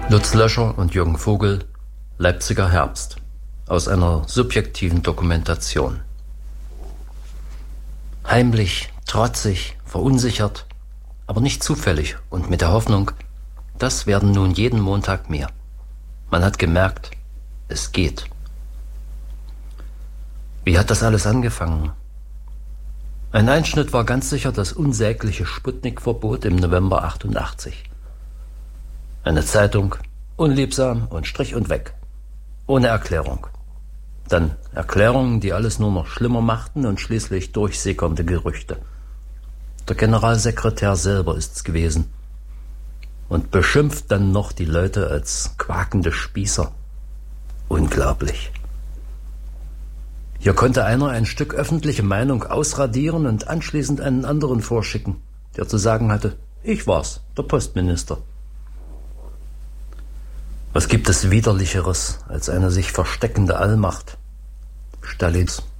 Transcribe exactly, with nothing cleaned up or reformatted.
Lutz Löscher und Jürgen Vogel, Leipziger Herbst, aus einer subjektiven Dokumentation. Heimlich, trotzig, verunsichert, aber nicht zufällig und mit der Hoffnung, das werden nun jeden Montag mehr. Man hat gemerkt, es geht. Wie hat das alles angefangen? Ein Einschnitt war ganz sicher das unsägliche Sputnik-Verbot im November achtundachtzig. Eine Zeitung, unliebsam und Strich und weg. Ohne Erklärung. Dann Erklärungen, die alles nur noch schlimmer machten und schließlich durchsickernde Gerüchte. Der Generalsekretär selber ist's gewesen. Und beschimpft dann noch die Leute als quakende Spießer. Unglaublich. Hier konnte einer ein Stück öffentliche Meinung ausradieren und anschließend einen anderen vorschicken, der zu sagen hatte, ich war's, der Postminister. Was gibt es Widerlicheres als eine sich versteckende Allmacht? Stalins.